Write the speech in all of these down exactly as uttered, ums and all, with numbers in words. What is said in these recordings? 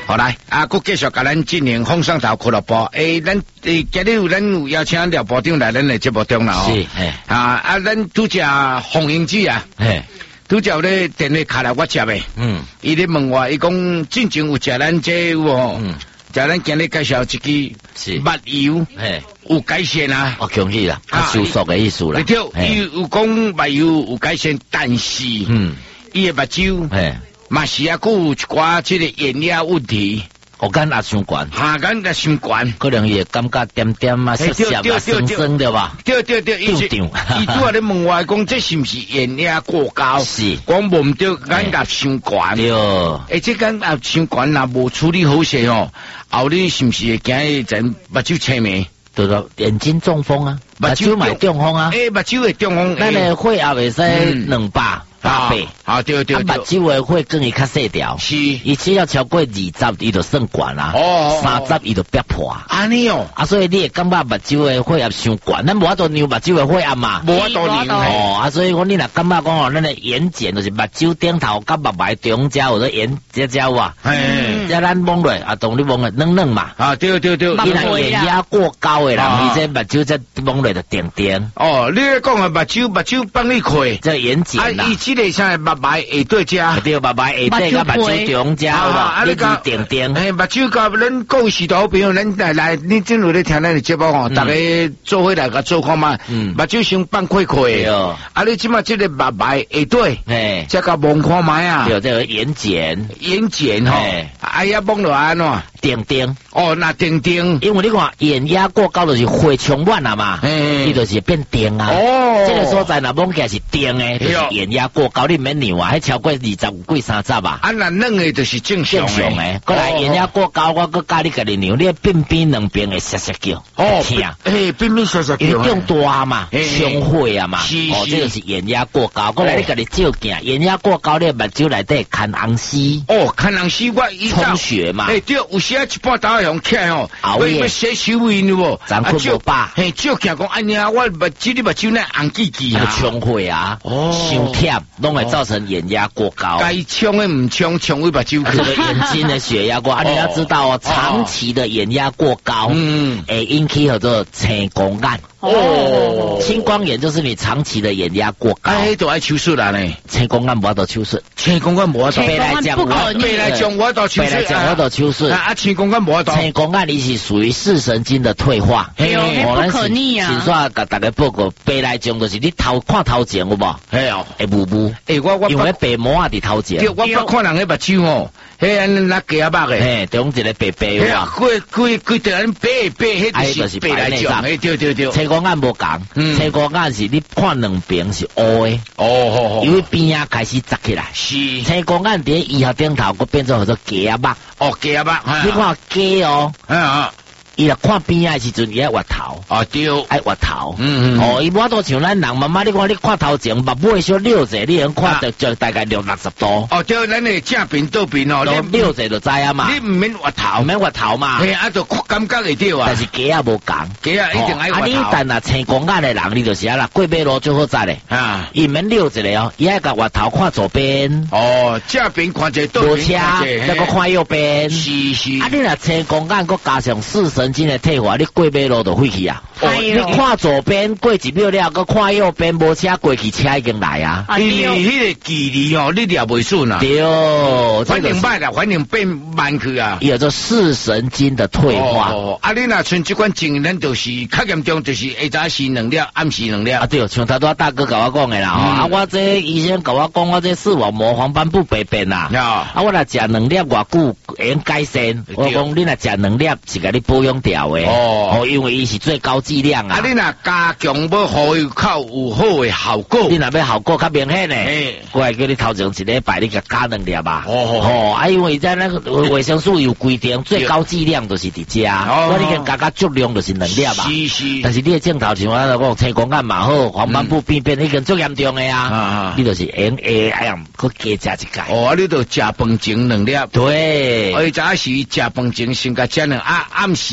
好来，啊，佮继续甲咱进行风上头俱乐部。诶，咱诶今日有咱有邀请廖部长来咱的节目中啦哦。 是，嘿。 啊啊，咱拄只红英子啊， 嘿。 拄只有咧电话卡来我接的。嗯。伊咧问我，伊讲进前有食咱这有哦。嗯。食咱今日介绍一支是蜜油。嘿。有改善啊！ 我恭喜啦，较收缩的意思啦。 对，伊有讲蜜油有改善，但是，嗯，伊的目睭，嘿，嘛是啊，佫有一寡即个眼压问题， 喉干也伤悬， 下眼也伤悬， 可能伊感觉点点啊、涩涩啊、酸酸对吧？ 对对对，伊伊拄下咧问我讲，这是毋是眼压过高？是，讲无毋对，眼压伤悬。对，而且眼压伤悬，若无处理好势哦，后日是毋是会惊伊阵目睭青眉？ 对了，眼睛中风啊，目睭嘛中风啊， 诶，目睭会中风， 咱的血压会使两百八倍， 啊对对对， 目睭的血更会较细条，是，伊只要超过二十，伊就算悬啦，哦，三十伊就逼破， 安尼哦， 啊，所以你会感觉目睭的血压伤悬，咱无法度量目睭的血压嘛， 无法度量哦，啊，所以讲你若感觉讲哦，咱的眼睑就是目睭顶头甲目眉中间或者眼这这啊，嗯，这咱摸落啊，当你摸个软软嘛， 啊对对对， 伊若眼压过高的人，伊这目睭这摸落就定定。 哦，你咧讲啊，目睭目睭帮你开， 这眼睑啦。 即个啥目眉下对遮， 对，目眉下对甲目睭中间啦，你是定定。 诶，目睭甲咱各时代朋友，咱来来，你正如咧听咱的节目哦，大家做伙来甲做看嘛。嗯，目睭先放开开。哦，啊，你即马即个目眉下对，诶，再甲望看卖啊。 对，这个眼睑， 眼睑吼，哎呀，望落安怎？ 定定。 哦，那定定， 因为你看眼压过高就是血充满了嘛，伊就是变定啊。哦，这个所在若望起来是定的，就是眼压过高，你免量啊，还超过二十五过三十啊。 啊，那软的就是正常的。过来眼压过高，我搁教你家己量，你边边两边会涩涩叫，哦，听， 诶，边边涩涩叫， 因为中大嘛，伤血啊嘛，哦，这就是眼压过高。过来你家己照镜，眼压过高，你目睭内底看红丝， 哦，看红丝，我充血嘛， 诶，对，有时啊一半打用起哦， 熬夜洗手面咯， 咱困无饱， 嘿，照镜讲，哎呀，我目睭你目睭那红记记啊， 充血啊，哦，伤忝，拢会造成眼压过高。 该冲的唔冲，冲去目睭去。 这个眼睛的血压过，啊，你要知道哦，长期的眼压过高，嗯，会引起叫做青光眼。哦，青光眼就是你长期的眼压过高， 哎，都爱手术啦呢。 青光眼无法度手术， 青光眼无法度。 白来讲， 白来讲，我到手术。 白来讲，我到手术。 啊，青光眼无法度。 青光眼你是属于视神经的退化， 哎呦，不可逆啊。 先说甲大家报告，白来讲就是你头看头前有无？ 哎呦， 会雾雾。 哎，我我因为白膜啊伫头前。 对，我捌看人个目睭哦，迄安那假目诶， 嘿，中一个白白有啊。 规规规条安白白，迄就是白来讲。哎，对对对。 青光眼无讲。青光眼是你看两边是乌的，哦，因为边啊开始扎起来。是青光眼伫医学顶头，佮变做叫做假目。 哦，假目， 你看假哦， 啊， 伊若看边啊时阵，伊爱挖头。哦， 对， 爱挖头。嗯嗯。哦，伊无多像咱人妈妈，你看你看头前，目尾小溜者，你能看到就大概六六十度。 哦，对，咱的正边倒边哦， 你溜者就知啊嘛。 你唔免挖头， 唔免挖头嘛。 嘿，啊，就感觉会到啊。 但是假啊无讲， 假啊一定爱挖头。啊， 你但若青光眼的人，你就是啊啦，过马路最好知咧。啊，伊免溜一个哦，伊爱甲挖头看左边。 哦，正边看者，倒边看者，再个看右边。 是是。 啊，你若青光眼，佮加上视神经的退化，你过马路就废去啊。哦，你看左边过一秒了，佮看右边无车过去，车已经来啊。 因为迄个距离哦，你抓袂准啊。 对， 反正歹啦，反正变慢去啊。 有做视神经的退化。 哦，啊，你若像即款情咱就是较严重，就是下早时两粒，暗时两粒。 啊，对，像头拄大哥甲我讲的啦，吼、嗯，啊，我这医生甲我讲，我这视网膜黄斑部病变啦。啊，啊，我若食两粒偌久会改善。我讲你若食两粒是甲你保养掉的。哦，哦，因为伊是最高剂量啊。 啊，你若加强要互伊较有好的效果。 你若要效果较明显的，我来叫你头前一礼拜你甲加两粒吧。哦哦，啊，因为在那个卫生署有规定，最高剂量就是伫遮。哦，我你甲加加足量就是两粒吧。是是。但是你的镜头像我讲青光眼嘛好，黄斑部病变已经足严重的啊。啊，你就是用下哎呀，佮加食一盖。 哦，你就食饭前两粒。 对。 而早时食饭前先甲食两，啊暗时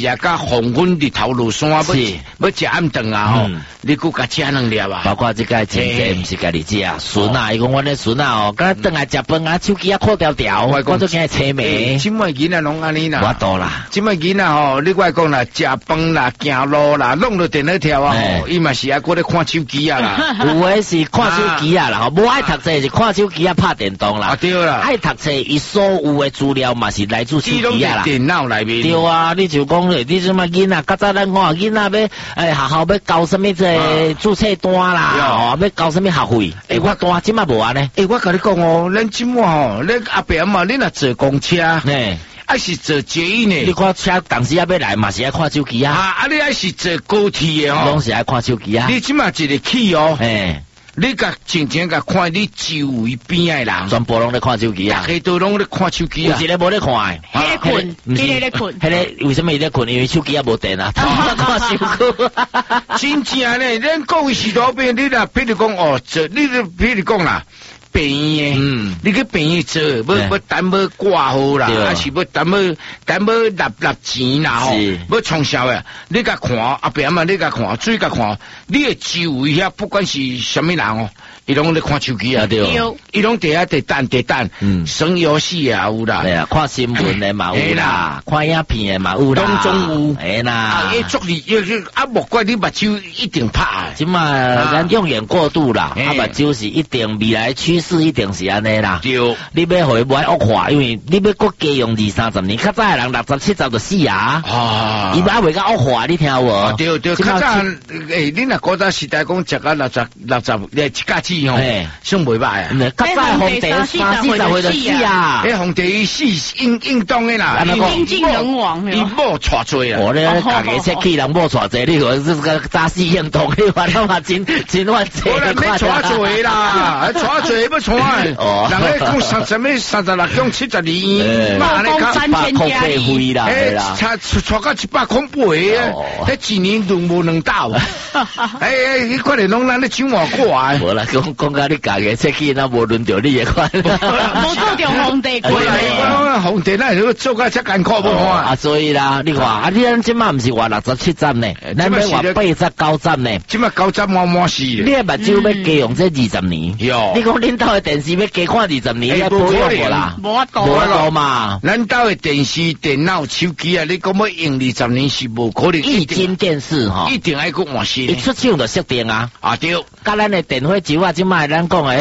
时啊，甲黄昏日头落山，要要食暗顿啊吼，你佫甲食两粒啊。 包括这个真济毋是家己食，孙啊，伊讲阮咧孙啊哦，敢顿来食饭啊，手机啊扣条条，我都惊车眉。 即摆囡仔拢安尼啦， 我多啦。 即摆囡仔吼，你我讲啦，食饭啦，行路啦，弄到电脑条啊，伊嘛是啊，搁咧看手机啊啦。 有诶是看手机啊啦，吼，无爱读册是看手机啊，拍电动啦。 啊对啦， 爱读册伊所有诶资料嘛是来自手机啊啦。 电脑内面。 对啊，你就讲咧，你即摆囡仔，较早咱讲囡仔要诶学校要交什么这注册单啦，哦，要交什么学费？诶，我单即摆无安尼。 诶，我甲你讲哦，咱即摆吼，恁阿伯阿妈，恁若坐公车， 诶， 还是坐捷运呢？ 你看车当时要要来嘛是爱看手机啊。 啊，啊你还是坐高铁的吼， 拢是爱看手机啊。 你即摆一个去哦， 诶。 你甲静静甲看你周围边诶人， 全部拢咧看手机啊！ 大家都拢咧看手机啊！ 有一个无咧看诶， 迄个困，迄个咧困， 迄个为什么伊咧困？因为手机啊无电啊，看手机。 真正咧，咱各位许多边，你若譬如讲哦，做你譬如讲啦。病院，嗯，你去病院做，要要等要挂号啦，还是要等要等要纳纳钱啦吼，要创销诶，你甲看阿伯阿妈，你甲看，注意甲看，你诶周围遐不管是什么人哦，伊拢咧看手机啊，对，伊拢伫遐伫等伫等，嗯，耍游戏也有啦， 对啊，看新闻诶嘛有啦，看影片诶嘛有啦， 当中有， 哎啦， 诶，足力，啊，莫怪你目睭一定拍， 即嘛咱用眼过度啦，啊目睭是一定未来趋。是一定是安尼啦， 对， 你要互伊无爱恶化，因为你要搁加用二三十年，较早诶人六十七十就死啊，啊，伊还袂甲恶化，你听无？ 对对，较早诶，你若古早时代讲食到六十六十，诶，一家子吼，算袂歹啊。 较早皇帝三四十岁就死啊， 诶，皇帝死应应当诶啦， 应尽人亡， 伊某娶罪啊， 我咧家己出去人某娶罪，你讲这个早死应当，你话他妈真真话济， 我来要娶罪啦，娶罪要。错啊！人咧讲三十咩三十六讲七十二， 嘛咧讲三千加费啦， 诶，差差到一百空八啊！迄一年都无两道，诶诶，你可能拢咱咧抢我过啊！ 无啦，讲讲到你家己出去，那无轮到你嘅款， 无做着皇帝过来，皇帝那要做个遮艰苦无看啊！所以啦，你看啊，你咱即马毋是话六十七站呢，咱要话八十九站呢， 即马九站满满是。 你目睭要加用这二十年，你讲恁兜。电视要加看二十年，要保养无啦？ 无法度， 无法度嘛。 咱兜的电视、电脑、手机啊，你讲要用二十年是无可能。 液晶电视吼， 一定爱去换新。 一出厂就设定啊， 啊对。 甲咱的电火球啊，即卖咱讲的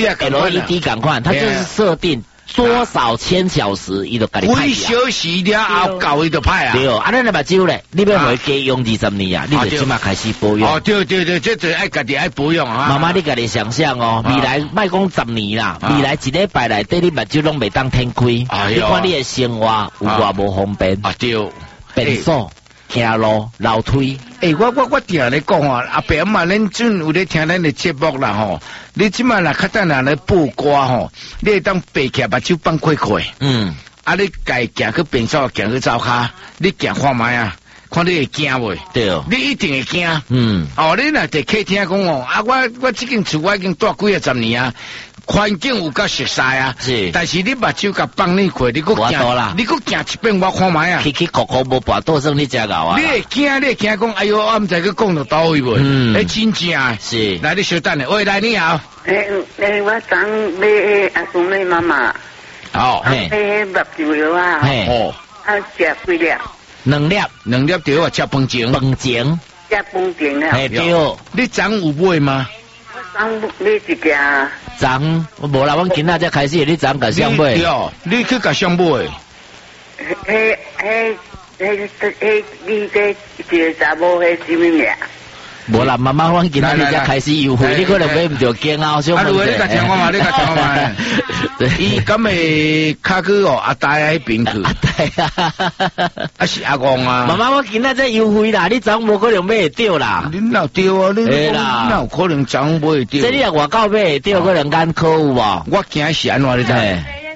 L E D 共款，它就是设定多少千小时，伊就甲你派。 几小时了后够伊就派啊。 对，啊，咱的目睭咧，你要回家用二十年啊，你就即马开始保养。 哦，对对对，这就爱家己爱保养啊。 妈妈，你家己想象哦，未来莫讲十年啦，未来一礼拜内底你目睭拢袂当天开，你看你的生活有偌无方便。 啊对， 变数。行路楼梯， 诶、欸，我我我定咧讲啊，阿伯阿妈，恁准有咧听咱的节目啦吼，你即摆若较等人咧报歌吼，你会当爬起目睭放开开，嗯，啊，你家行去变数，行去走骹，你行看卖啊，看你会惊袂？对，你一定会惊，嗯，哦，你若伫客厅讲哦，啊，我我即间厝我已经住几啊十年啊。环境有够熟悉啊，是，但是你目睭甲放你开，你搁行，你搁行一遍我看卖啊， 起起哭哭无跋倒算你只牛啊， 你会惊，你会惊讲，哎呦，我毋知佢讲到倒位袂，嗯，你真正是，来你稍等咧，喂，来你好， 诶诶，我昨买阿公买妈妈， 哦， 嘿，买目睭药啊， 嘿，哦， 啊食几粒， 两粒， 两粒对啊，食饭前， 饭前， 食饭前啊， 嘿对， 你昨有买吗？ 昨买一件。 昨我无啦，阮今仔才开始，你昨甲上买？ 对哦，你去甲上买？迄迄迄迄迄，你这一个查某迄什么名？ 无啦，妈妈，阮今仔日才开始优惠，你可能买唔着惊啊！小妹，你甲听我嘛，你甲听我嘛。伊咁会卡去哦，阿大喺边去？ 阿大啊， 啊是阿公啊。 妈妈，我今仔才优惠啦，你昨无可能买会着啦。 你哪着啊？你哪有可能昨买会着？ 这你若外口买会着，可能眼科有无？ 我惊是安怎你知？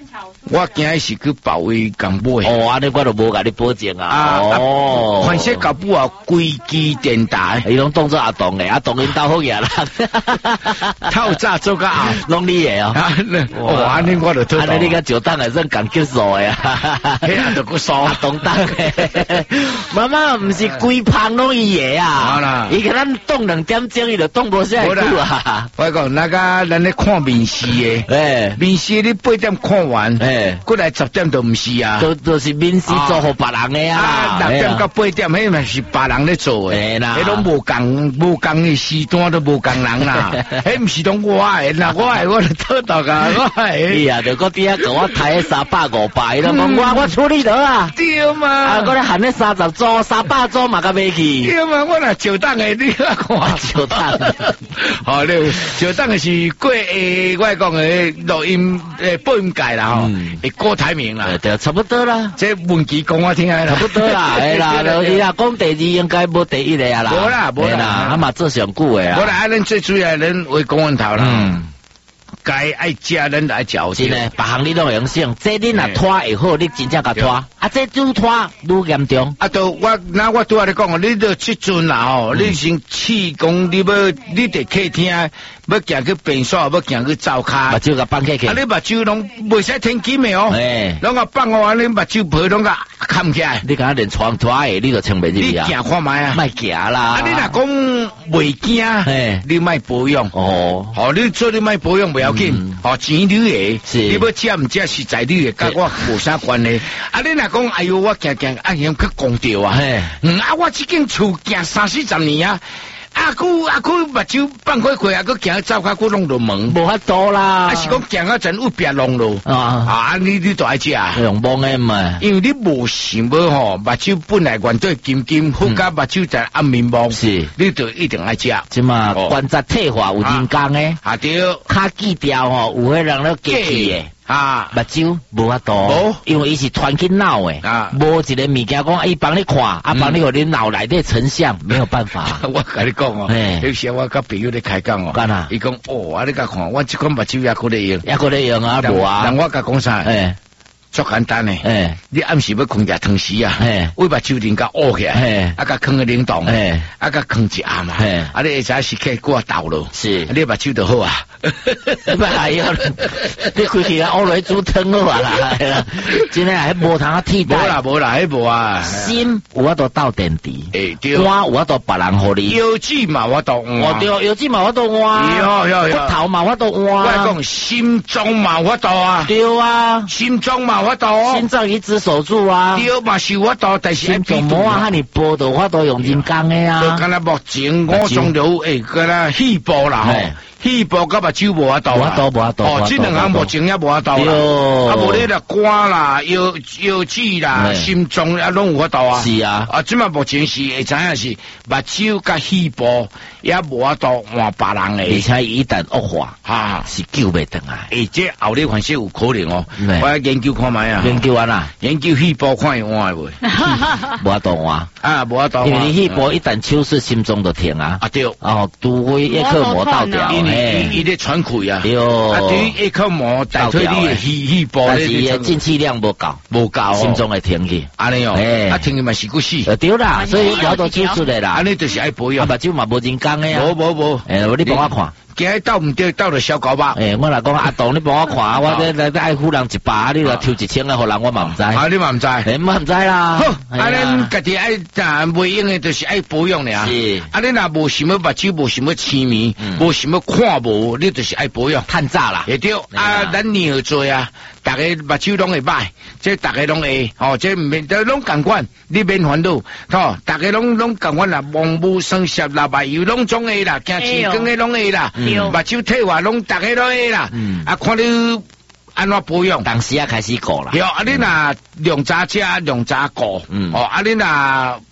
我今日是去保卫港买。 哦，安尼我都无甲你保证啊。 啊哦， 款式搞不好规机电台， 伊拢当做阿东诶，阿东因兜好嘢啦。 透早做个啊， 拢你诶哦。 哦，安尼我就做。 安尼你个就当系算讲结束诶啊。 迄阿就个爽， 阿东当诶。妈妈毋是规胖拢伊诶啊。好啦，伊甲咱动两点钟，伊就动无啥久啊。 我讲那个咱咧看面试诶， 诶， 面试你八点看完，诶，过来十点都毋是啊， 都都是面试做互别人诶啊。 六点到八点，迄嘛是别人咧做诶，迄拢无共无共诶时段都无共人啦，迄毋是拢我诶，那我诶我就偷到噶，我诶。 伊啊，就搁底下甲我抬三百五百，啦，讲我我处理得啊。 对嘛， 啊，我咧喊咧三十组、三百组嘛，甲买去。 对嘛，我若照当诶，你啊看照当。 好咧，照当诶是过诶，我讲诶录音诶播音界啦吼，会郭台铭啦， 对，差不多啦。 这文琪讲我听下啦， 差不多啦，系啦，伊啊讲第二应该无第一个啊啦， 无啦无啦， 啊嘛做上久诶啊。 无啦，啊，咱最主要咱为公文头啦。嗯。该爱食咱来食， 真诶，别项你拢会用性，这你若拖会好，你真正甲拖，啊，这愈拖愈严重。 啊，都我那我拄仔咧讲，你都即阵啦吼，你先试讲你要你伫客厅要行去便所，要行去灶骹， 目睭甲放起去， 啊，你目睭拢袂使天金诶哦，拢甲放我，你目睭皮拢甲冚起来。 你敢连床拖诶，你都穿袂入去啊？ 你行看觅啊， 莫行啦。 啊，你若讲袂惊，你莫保养哦，好，你做你莫保养袂要紧，哦，钱你诶，你要食毋食实在你诶，甲我无啥关系。啊，你若讲哎哟，我行行啊，嫌去讲着啊，嗯啊，我即间厝行三四十年啊。啊，佢啊佢目睭放开开啊，佢行走卡佢弄到门， 无法度啦。 啊是讲行啊陣會別弄咯。啊啊，你你都愛食啊？ 用幫嘅嘛？ 因為你無想要吼，目睭本來原對金金，好加目睭在暗面望，是，你就一定愛食。 即嘛關節退化有人工嘅， 啊對， 卡記掉吼，有迄人咧記記嘅。啊，目睭無法度，因為伊是傳去腦誒，啊，無一個物件講伊幫你看，啊幫你互你腦內底成像，沒有辦法。 我甲你講哦，有時我甲朋友咧開講哦，幹啊？伊講哦，啊你甲看，我即款目睭也可以用， 也可以用啊，無啊。 人我甲講啥？誒。足簡單誒，欸、你暗時要困食湯匙啊，為把酒店甲烏起來，啊甲放個冷凍，啊甲放一暗嘛，啊你下早時刻過倒咯，是，你把酒就好啊， 不係啊，你開起來烏來煮湯好啊啦，真係喺無通啊替代， 無啦無啦，迄無啊， 心有法度鬥電池， 誒對， 肝有法度別人互你， 腰子嘛我度換， 哦對，腰子嘛我度換， 有有有， 骨頭嘛我度換， 我講心臟嘛我度啊， 對啊， 心臟嘛。我度心臟一直守住啊， 對嘛是我度，但是心臟冇啊，你波到我都用人工嘅啊。 就敢若目前我仲有誒，敢若氣部啦吼，氣部甲目睭無法度啊， 無法度無法度。 哦，這兩項目前也無法度啦。啊，無你啦肝啦、腰腰子啦、心臟啊，攏有法度啊。是啊，啊，即嘛目前是會知影是目睭甲氣部也無法度換別人嘅， 而且一旦惡化，哈是救袂得啊。 誒，這後日反正有可能哦，我研究看覓啊。 研究完啦， 研究氣部看會換未？ 無法度換啊， 無法度換。 因為你氣部一旦手術，心臟就停啊。啊對，哦，除非一顆膜倒掉， 因為伊咧喘氣啊。對，啊對於一顆膜倒退你嘅氣氣部， 但是伊嘅進氣量無夠， 無夠， 心臟會停去。 安尼哦，啊停去嘛是骨死。 對啦，所以無法度手術嘅啦。 安尼就是愛保養。啊， 目睭嘛無人工嘅啊。 無無無， 誒，你幫我看。 今日鬥唔對，鬥到小狗吧。 誒，我來講阿東，你幫我看，我這來愛付人一百，你來抽一千嘅，互人我嘛唔知。 啊，你嘛唔知？ 誒，我唔知啦。 好，啊，恁家己愛但袂用嘅，就是愛保養咧。是。啊，你若無想要目睭，無想要痴迷，無想要看無，你就是愛保養。趁早啦。會對。啊，咱年做啊，大家目睭攏會歹，即大家攏會，哦，即唔免都攏共款，你免煩惱，吼，大家攏攏共款啦，望無生澀啦，目油攏總會啦，驚錢更嘅攏會啦，目睭退化攏大家都會啦，啊，看你安怎保養， 當時啊開始過啦。 有啊，你若量早食，量早顧，哦，啊，你若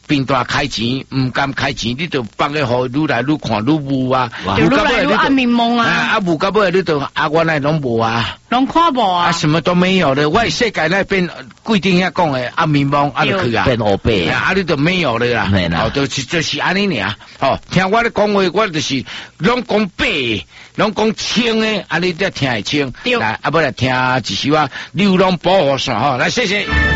兵大开钱，唔敢开钱，你就放个好愈来愈看愈无啊， 就愈来愈暗迷蒙啊， 啊无到尾你就啊原来拢无啊， 拢看无啊， 啊什么都没有了，我世界那边规定遐讲的暗迷蒙啊就去啊， 变黑白啊，啊你就没有了啦，哦，就是就是安尼尔，哦，听我咧讲话，我就是拢讲白的，拢讲清的，啊你才听会清，来啊不来听一首啊，流浪保护伞吼，来谢谢。